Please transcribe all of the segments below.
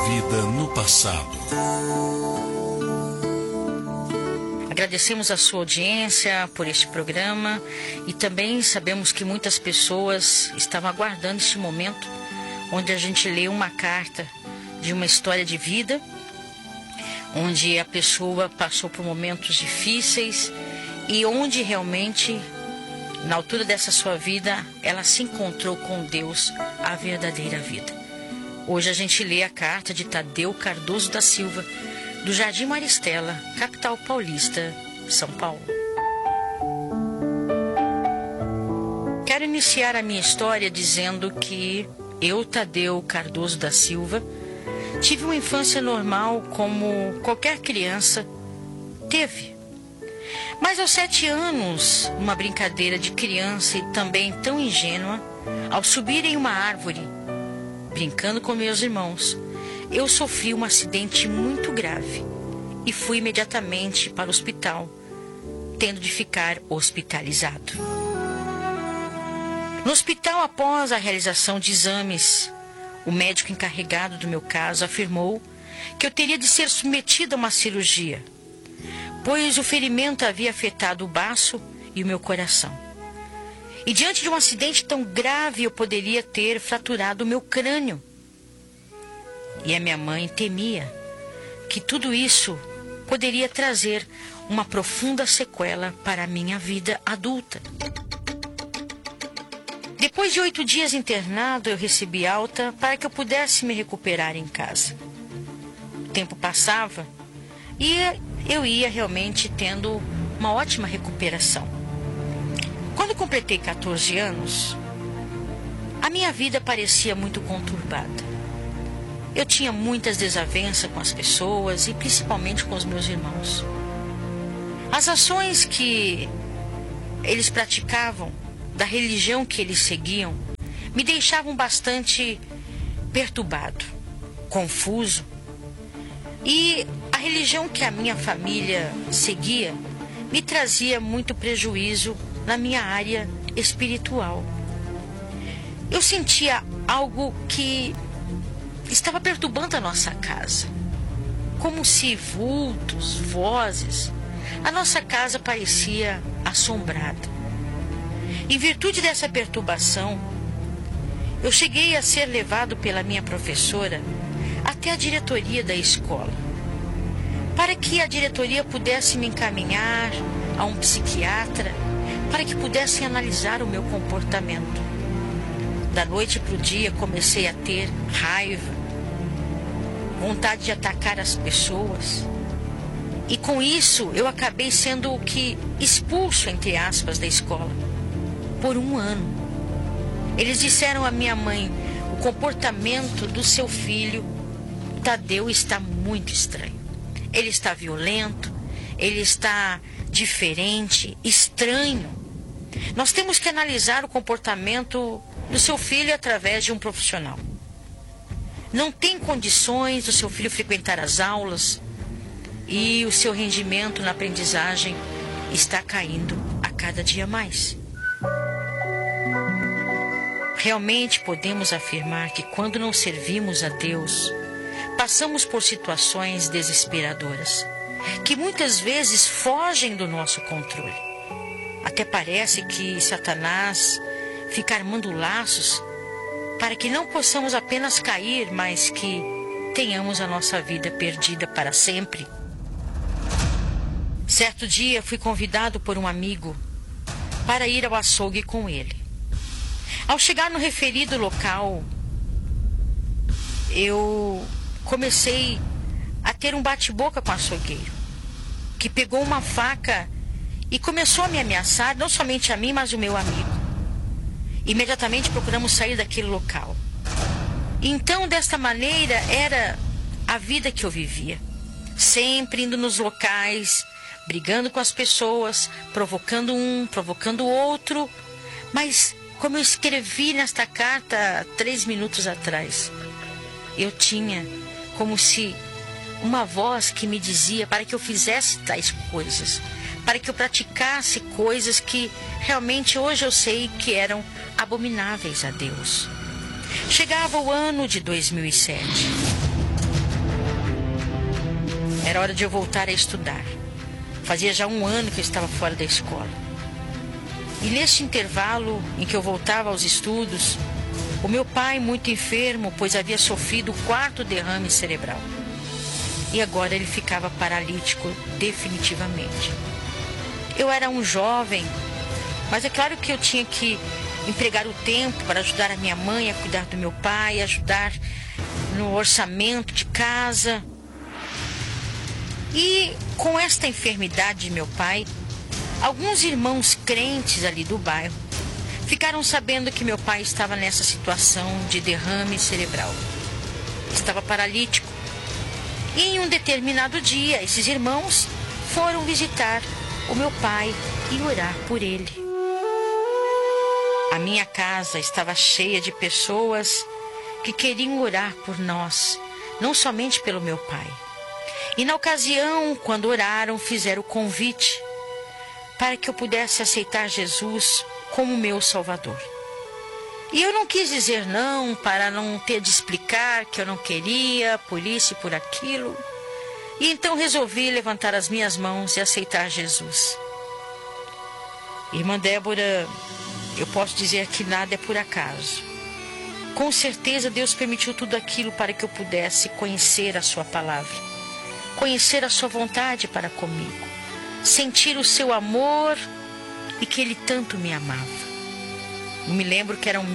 vida no passado. Agradecemos a sua audiência por este programa e também sabemos que muitas pessoas estavam aguardando este momento onde a gente lê uma carta de uma história de vida, onde a pessoa passou por momentos difíceis e onde realmente, na altura dessa sua vida, ela se encontrou com Deus, a verdadeira vida. Hoje a gente lê a carta de Tadeu Cardoso da Silva, do Jardim Maristela, capital paulista, São Paulo. Quero iniciar a minha história dizendo que eu, Tadeu Cardoso da Silva, tive uma infância normal como qualquer criança teve. Mas aos 7 anos, uma brincadeira de criança e também tão ingênua, ao subir em uma árvore, brincando com meus irmãos, eu sofri um acidente muito grave e fui imediatamente para o hospital, tendo de ficar hospitalizado. No hospital, após a realização de exames, o médico encarregado do meu caso afirmou que eu teria de ser submetida a uma cirurgia, pois o ferimento havia afetado o baço e o meu coração. E diante de um acidente tão grave, eu poderia ter fraturado o meu crânio. E a minha mãe temia que tudo isso poderia trazer uma profunda sequela para a minha vida adulta. Depois de 8 dias internado, eu recebi alta para que eu pudesse me recuperar em casa. O tempo passava e eu ia realmente tendo uma ótima recuperação. Quando completei 14 anos, a minha vida parecia muito conturbada. Eu tinha muitas desavenças com as pessoas e principalmente com os meus irmãos. As ações que eles praticavam, da religião que eles seguiam, me deixavam bastante perturbado, confuso. E a religião que a minha família seguia me trazia muito prejuízo na minha área espiritual. Eu sentia algo que estava perturbando a nossa casa, como se vultos, vozes. A nossa casa parecia assombrada. Em virtude dessa perturbação, eu cheguei a ser levado pela minha professora até a diretoria da escola, para que a diretoria pudesse me encaminhar a um psiquiatra, para que pudessem analisar o meu comportamento. Da noite para o dia, comecei a ter raiva, vontade de atacar as pessoas. E com isso, eu acabei sendo expulso, entre aspas, da escola, por 1 ano. Eles disseram à minha mãe: o comportamento do seu filho, Tadeu, está muito estranho. Ele está violento, ele está diferente, estranho. Nós temos que analisar o comportamento do seu filho através de um profissional. Não tem condições do seu filho frequentar as aulas e o seu rendimento na aprendizagem está caindo a cada dia mais. Realmente podemos afirmar que quando não servimos a Deus, passamos por situações desesperadoras, que muitas vezes fogem do nosso controle. Até parece que Satanás fica armando laços para que não possamos apenas cair, mas que tenhamos a nossa vida perdida para sempre. Certo dia fui convidado por um amigo para ir ao açougue com ele. Ao chegar no referido local, eu comecei a ter um bate-boca com o açougueiro, que pegou uma faca e começou a me ameaçar, não somente a mim, mas o meu amigo. Imediatamente procuramos sair daquele local. Então, desta maneira, era a vida que eu vivia. Sempre indo nos locais, brigando com as pessoas, provocando um, provocando o outro. Mas, como eu escrevi nesta carta 3 minutos atrás, eu tinha como se uma voz que me dizia para que eu fizesse tais coisas, para que eu praticasse coisas que realmente hoje eu sei que eram abomináveis a Deus. Chegava o ano de 2007. Era hora de eu voltar a estudar. Fazia já 1 ano que eu estava fora da escola. E nesse intervalo em que eu voltava aos estudos, o meu pai, muito enfermo, pois havia sofrido o 4º derrame cerebral. E agora ele ficava paralítico definitivamente. Eu era um jovem, mas é claro que eu tinha que empregar o tempo para ajudar a minha mãe a cuidar do meu pai, ajudar no orçamento de casa. E com esta enfermidade de meu pai, alguns irmãos crentes ali do bairro ficaram sabendo que meu pai estava nessa situação de derrame cerebral. Estava paralítico. E em um determinado dia, esses irmãos foram visitar o meu pai e orar por ele. A minha casa estava cheia de pessoas que queriam orar por nós, não somente pelo meu pai. E na ocasião, quando oraram, fizeram o convite para que eu pudesse aceitar Jesus como meu Salvador. E eu não quis dizer não, para não ter de explicar que eu não queria, por isso e por aquilo. E então resolvi levantar as minhas mãos e aceitar Jesus. Irmã Débora, eu posso dizer que nada é por acaso. Com certeza Deus permitiu tudo aquilo para que eu pudesse conhecer a sua palavra, conhecer a sua vontade para comigo, sentir o seu amor e que ele tanto me amava. Eu me lembro que era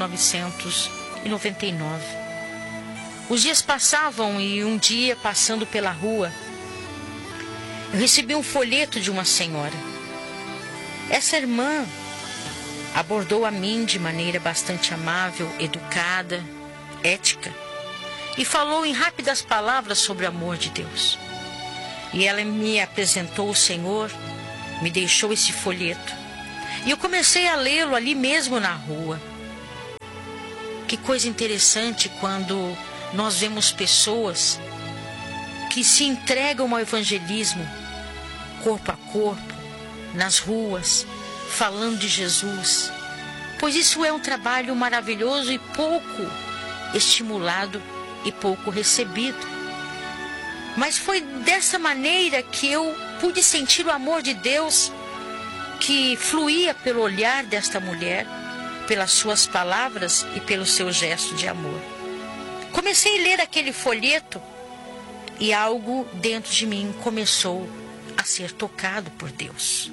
1999. Os dias passavam e um dia, passando pela rua, eu recebi um folheto de uma senhora. Essa irmã abordou a mim de maneira bastante amável, educada, ética, e falou em rápidas palavras sobre o amor de Deus. E ela me apresentou o Senhor, me deixou esse folheto. E eu comecei a lê-lo ali mesmo na rua. Que coisa interessante quando nós vemos pessoas que se entregam ao evangelismo, corpo a corpo, nas ruas, falando de Jesus. Pois isso é um trabalho maravilhoso e pouco estimulado e pouco recebido. Mas foi dessa maneira que eu pude sentir o amor de Deus que fluía pelo olhar desta mulher, pelas suas palavras e pelo seu gesto de amor. Comecei a ler aquele folheto e algo dentro de mim começou a ser tocado por Deus.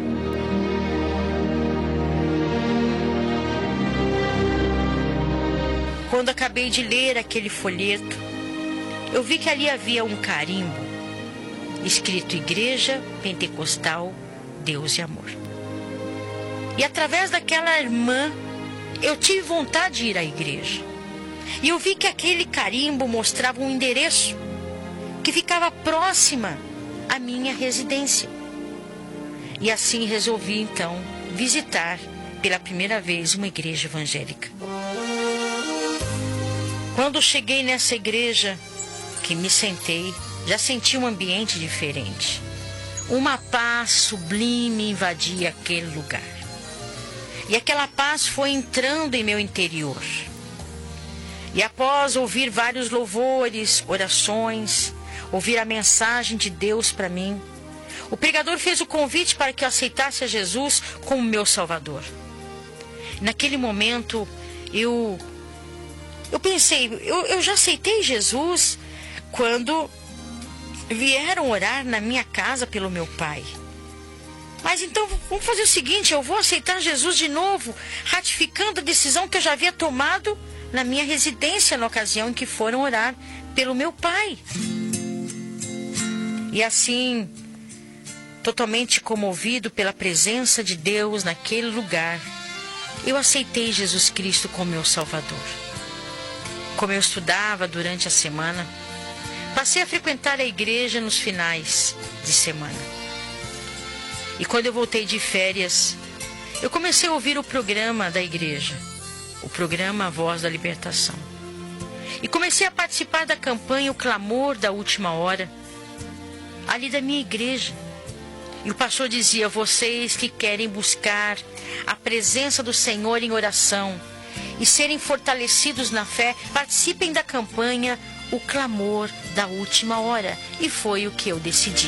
Quando acabei de ler aquele folheto, eu vi que ali havia um carimbo escrito Igreja Pentecostal Deus e Amor. E através daquela irmã, eu tive vontade de ir à igreja. E eu vi que aquele carimbo mostrava um endereço que ficava próxima à minha residência. E assim resolvi então visitar pela primeira vez uma igreja evangélica. Quando cheguei nessa igreja, que me sentei, já senti um ambiente diferente. Uma paz sublime invadia aquele lugar. E aquela paz foi entrando em meu interior. E após ouvir vários louvores, orações, ouvir a mensagem de Deus para mim, o pregador fez o convite para que eu aceitasse a Jesus como meu Salvador. Naquele momento, eu pensei, eu já aceitei Jesus quando vieram orar na minha casa pelo meu pai. Mas então vamos fazer o seguinte, eu vou aceitar Jesus de novo, ratificando a decisão que eu já havia tomado na minha residência na ocasião em que foram orar pelo meu pai. E assim, totalmente comovido pela presença de Deus naquele lugar, eu aceitei Jesus Cristo como meu Salvador. Como eu estudava durante a semana, passei a frequentar a igreja nos finais de semana. E quando eu voltei de férias, eu comecei a ouvir o programa da igreja, o programa A Voz da Libertação. E comecei a participar da campanha O Clamor da Última Hora, ali da minha igreja. E o pastor dizia, vocês que querem buscar a presença do Senhor em oração e serem fortalecidos na fé, participem da campanha o clamor da última hora, e foi o que eu decidi.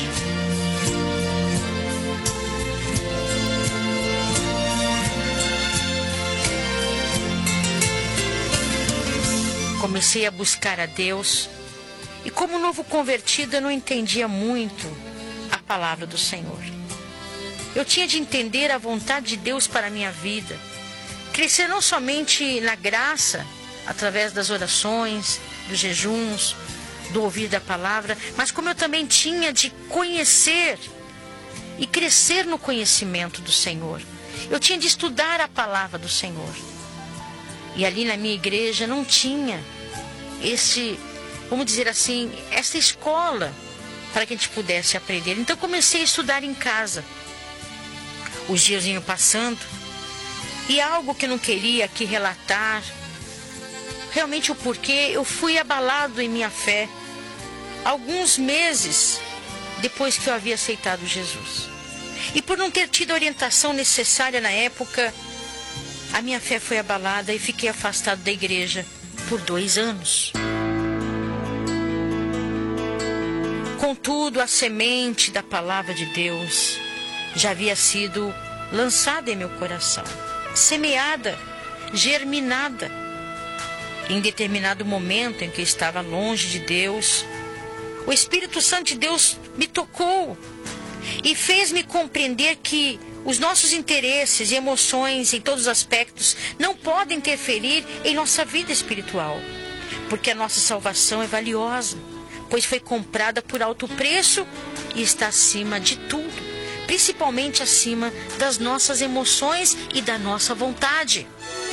Comecei a buscar a Deus, e como novo convertido eu não entendia muito a palavra do Senhor. Eu tinha de entender a vontade de Deus para a minha vida, crescer não somente na graça, através das orações, dos jejuns, do ouvir da palavra, mas como eu também tinha de conhecer e crescer no conhecimento do Senhor. Eu tinha de estudar a palavra do Senhor. E ali na minha igreja não tinha vamos dizer assim, essa escola para que a gente pudesse aprender. Então comecei a estudar em casa. Os dias iam passando e algo que eu não queria aqui relatar, realmente o porquê, eu fui abalado em minha fé alguns meses depois que eu havia aceitado Jesus. E por não ter tido a orientação necessária na época, a minha fé foi abalada e fiquei afastado da igreja por 2 anos. Contudo, a semente da palavra de Deus já havia sido lançada em meu coração, semeada, germinada. Em determinado momento em que eu estava longe de Deus, o Espírito Santo de Deus me tocou e fez-me compreender que os nossos interesses e emoções em todos os aspectos não podem interferir em nossa vida espiritual, porque a nossa salvação é valiosa, pois foi comprada por alto preço e está acima de tudo, principalmente acima das nossas emoções e da nossa vontade.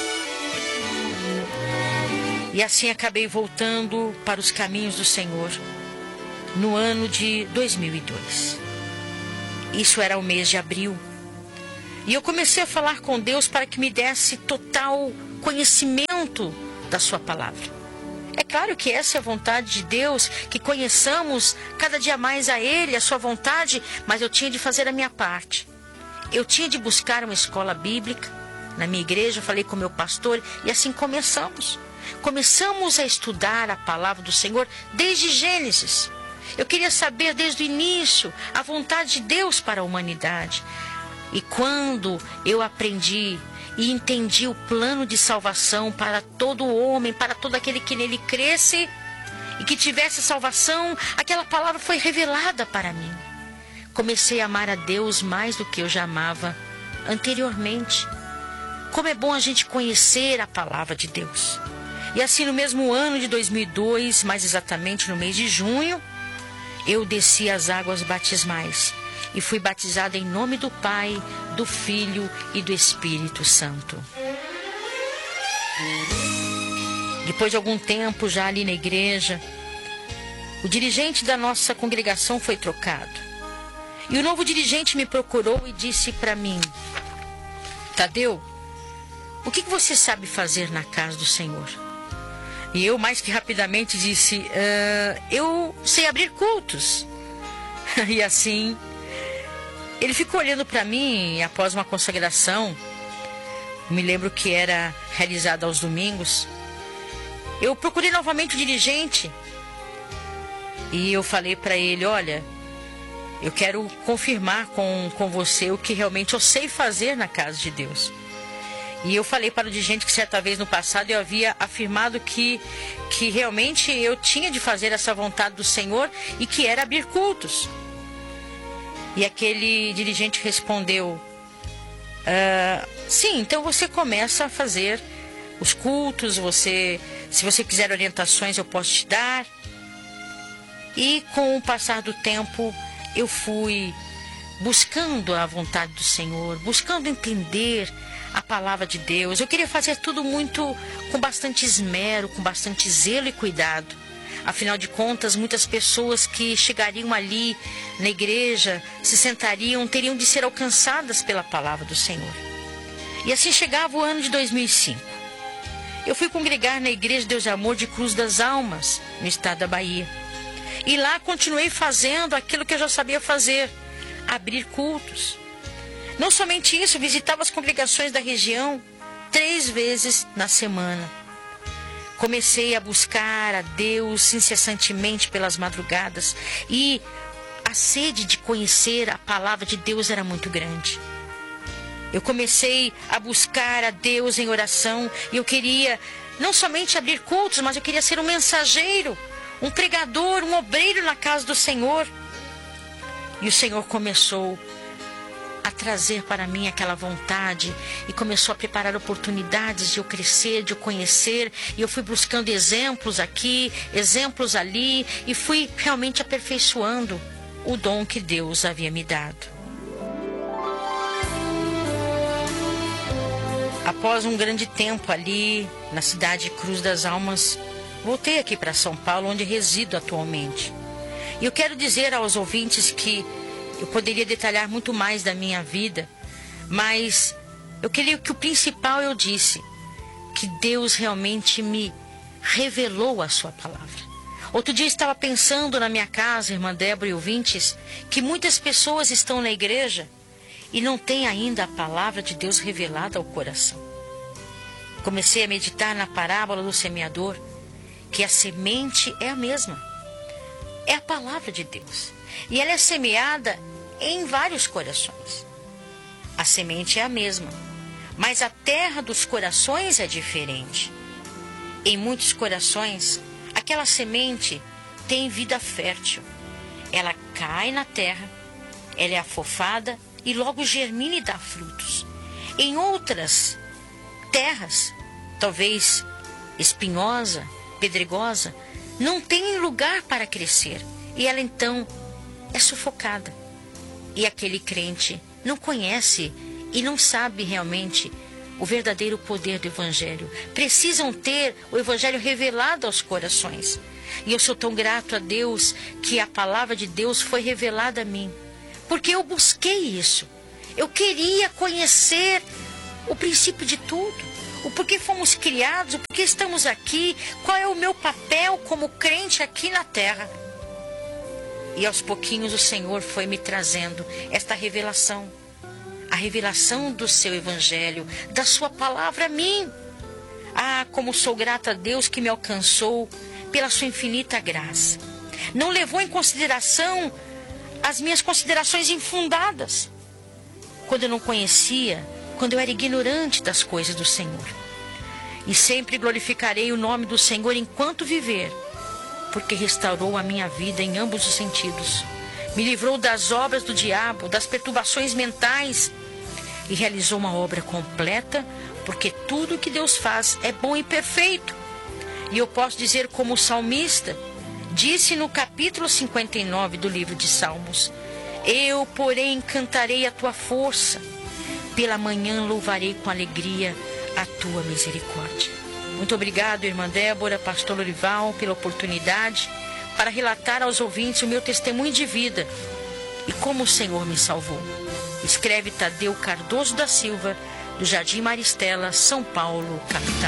E assim acabei voltando para os caminhos do Senhor no ano de 2002. Isso era o mês de abril. E eu comecei a falar com Deus para que me desse total conhecimento da sua palavra. É claro que essa é a vontade de Deus, que conheçamos cada dia mais a Ele, a sua vontade, mas eu tinha de fazer a minha parte. Eu tinha de buscar uma escola bíblica na minha igreja, eu falei com o meu pastor e assim começamos. Começamos a estudar a palavra do Senhor desde Gênesis. Eu queria saber desde o início a vontade de Deus para a humanidade. E quando eu aprendi e entendi o plano de salvação para todo homem, para todo aquele que nele cresce e que tivesse salvação, aquela palavra foi revelada para mim. Comecei a amar a Deus mais do que eu já amava anteriormente. Como é bom a gente conhecer a palavra de Deus. E assim, no mesmo ano de 2002, mais exatamente no mês de junho, eu desci as águas batismais e fui batizada em nome do Pai, do Filho e do Espírito Santo. Depois de algum tempo já ali na igreja, o dirigente da nossa congregação foi trocado. E o novo dirigente me procurou e disse para mim: Tadeu, o que você sabe fazer na casa do Senhor? E eu, mais que rapidamente, disse: eu sei abrir cultos. E assim, ele ficou olhando para mim após uma consagração. Me lembro que era realizada aos domingos. Eu procurei novamente o dirigente. E eu falei para ele: olha, eu quero confirmar com você o que realmente eu sei fazer na casa de Deus. E eu falei para o dirigente que certa vez no passado eu havia afirmado que realmente eu tinha de fazer essa vontade do Senhor e que era abrir cultos. E aquele dirigente respondeu: sim, então você começa a fazer os cultos, se você quiser orientações eu posso te dar. E com o passar do tempo eu fui buscando a vontade do Senhor, buscando entender a palavra de Deus. Eu queria fazer tudo com bastante esmero, com bastante zelo e cuidado. Afinal de contas, muitas pessoas que chegariam ali na igreja, se sentariam, teriam de ser alcançadas pela palavra do Senhor. E assim chegava o ano de 2005. Eu fui congregar na Igreja Deus de Amor de Cruz das Almas, no estado da Bahia. E lá continuei fazendo aquilo que eu já sabia fazer: abrir cultos. Não somente isso, visitava as congregações da região 3 vezes na semana. Comecei a buscar a Deus incessantemente pelas madrugadas e a sede de conhecer a palavra de Deus era muito grande. Eu comecei a buscar a Deus em oração e eu queria não somente abrir cultos, mas eu queria ser um mensageiro, um pregador, um obreiro na casa do Senhor. E o Senhor começou a trazer para mim aquela vontade e começou a preparar oportunidades de eu crescer, de eu conhecer. E eu fui buscando exemplos aqui, exemplos ali e fui realmente aperfeiçoando o dom que Deus havia me dado. Após um grande tempo ali na cidade de Cruz das Almas, voltei aqui para São Paulo, onde resido atualmente. E eu quero dizer aos ouvintes que eu poderia detalhar muito mais da minha vida, mas eu queria que o principal eu disse, que Deus realmente me revelou a sua palavra. Outro dia eu estava pensando na minha casa, irmã Débora e ouvintes, que muitas pessoas estão na igreja e não têm ainda a palavra de Deus revelada ao coração. Comecei a meditar na parábola do semeador, que a semente é a mesma. É a palavra de Deus. E ela é semeada em vários corações. A semente é a mesma, mas a terra dos corações é diferente. Em muitos corações, aquela semente tem vida fértil. Ela cai na terra, ela é afofada e logo germina e dá frutos. Em outras terras, talvez espinhosa, pedregosa, não tem lugar para crescer e ela então é sufocada. E aquele crente não conhece e não sabe realmente o verdadeiro poder do Evangelho. Precisam ter o Evangelho revelado aos corações. E eu sou tão grato a Deus que a palavra de Deus foi revelada a mim. Porque eu busquei isso. Eu queria conhecer o princípio de tudo. O porquê fomos criados, o porquê estamos aqui, qual é o meu papel como crente aqui na terra. E aos pouquinhos o Senhor foi me trazendo esta revelação. A revelação do seu Evangelho, da sua palavra a mim. Ah, como sou grata a Deus que me alcançou pela sua infinita graça. Não levou em consideração as minhas considerações infundadas. Quando eu não conhecia, quando eu era ignorante das coisas do Senhor. E sempre glorificarei o nome do Senhor enquanto viver, porque restaurou a minha vida em ambos os sentidos. Me livrou das obras do diabo, das perturbações mentais e realizou uma obra completa, porque tudo que Deus faz é bom e perfeito. E eu posso dizer como o salmista disse no capítulo 59 do livro de Salmos: eu, porém, cantarei a tua força, pela manhã louvarei com alegria a tua misericórdia. Muito obrigado, irmã Débora, pastor Lorival, pela oportunidade para relatar aos ouvintes o meu testemunho de vida e como o Senhor me salvou. Escreve Tadeu Cardoso da Silva, do Jardim Maristela, São Paulo, capital.